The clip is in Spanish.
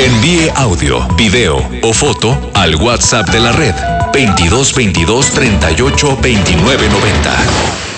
Envíe audio, video o foto al WhatsApp de la red 22 22 38 29 90.